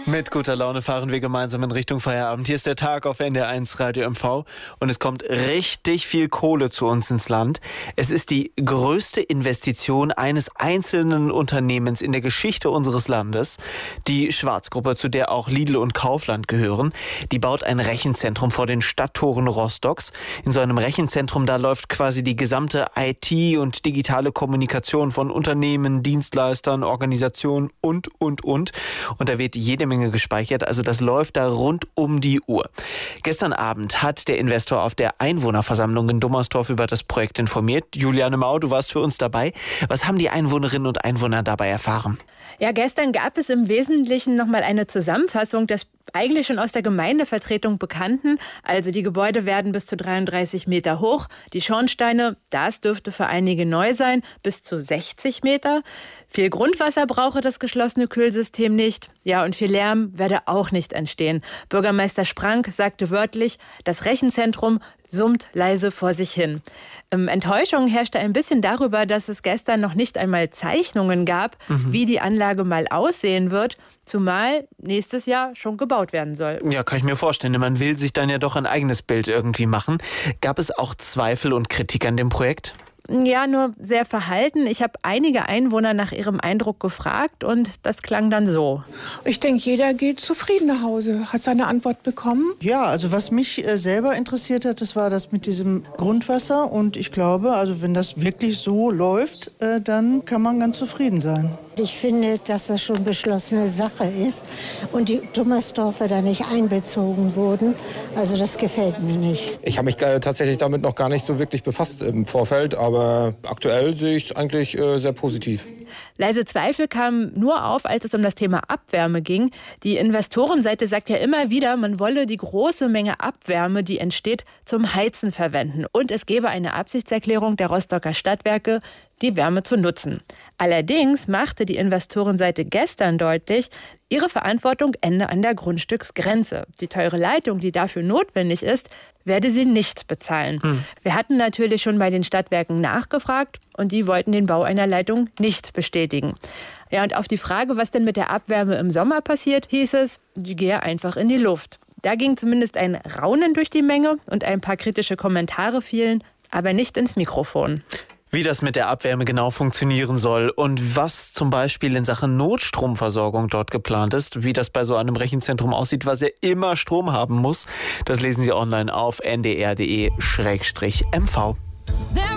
Mit guter Laune fahren wir gemeinsam in Richtung Feierabend. Hier ist der Tag auf NDR1 Radio MV und es kommt richtig viel Kohle zu uns ins Land. Es ist die größte Investition eines einzelnen Unternehmens in der Geschichte unseres Landes. Die Schwarz-Gruppe, zu der auch Lidl und Kaufland gehören, die baut ein Rechenzentrum vor den Stadttoren Rostocks. In so einem Rechenzentrum, da läuft quasi die gesamte IT und digitale Kommunikation von Unternehmen, Dienstleistern, Organisationen und. Und da wird jede Menge gespeichert, also das läuft da rund um die Uhr. Gestern Abend hat der Investor auf der Einwohnerversammlung in Dummersdorf über das Projekt informiert. Juliane Mau, du warst für uns dabei. Was haben die Einwohnerinnen und Einwohner dabei erfahren? Ja, gestern gab es im Wesentlichen nochmal eine Zusammenfassung des eigentlich schon aus der Gemeindevertretung Bekannten. Also die Gebäude werden bis zu 33 Meter hoch. Die Schornsteine, das dürfte für einige neu sein, bis zu 60 Meter. Viel Grundwasser brauche das geschlossene Kühlsystem nicht. Ja, und viel Lärm werde auch nicht entstehen. Bürgermeister Sprank sagte wörtlich, das Rechenzentrum summt leise vor sich hin. Enttäuschung herrschte ein bisschen darüber, dass es gestern noch nicht einmal Zeichnungen gab, wie die Anlage mal aussehen wird, zumal nächstes Jahr schon gebaut werden soll. Ja, kann ich mir vorstellen. Man will sich dann ja doch ein eigenes Bild irgendwie machen. Gab es auch Zweifel und Kritik an dem Projekt? Ja, nur sehr verhalten. Ich habe einige Einwohner nach ihrem Eindruck gefragt und das klang dann so. Ich denke, jeder geht zufrieden nach Hause. Hat seine Antwort bekommen? Ja, also was mich selber interessiert hat, das war das mit diesem Grundwasser. Und ich glaube, also wenn das wirklich so läuft, dann kann man ganz zufrieden sein. Ich finde, dass das schon beschlossene Sache ist und die Dummersdorfer da nicht einbezogen wurden. Also das gefällt mir nicht. Ich habe mich tatsächlich damit noch gar nicht so wirklich befasst im Vorfeld, aber aktuell sehe ich es eigentlich sehr positiv. Leise Zweifel kamen nur auf, als es um das Thema Abwärme ging. Die Investorenseite sagt ja immer wieder, man wolle die große Menge Abwärme, die entsteht, zum Heizen verwenden. Und es gebe eine Absichtserklärung der Rostocker Stadtwerke, die Wärme zu nutzen. Allerdings machte die Investorenseite gestern deutlich, ihre Verantwortung ende an der Grundstücksgrenze. Die teure Leitung, die dafür notwendig ist, werde sie nicht bezahlen. Wir hatten natürlich schon bei den Stadtwerken nachgefragt und die wollten den Bau einer Leitung nicht bestätigen. Ja, und auf die Frage, was denn mit der Abwärme im Sommer passiert, hieß es, die gehe einfach in die Luft. Da ging zumindest ein Raunen durch die Menge und ein paar kritische Kommentare fielen, aber nicht ins Mikrofon. Wie das mit der Abwärme genau funktionieren soll und was zum Beispiel in Sachen Notstromversorgung dort geplant ist, wie das bei so einem Rechenzentrum aussieht, was ja immer Strom haben muss, das lesen Sie online auf ndr.de/mv.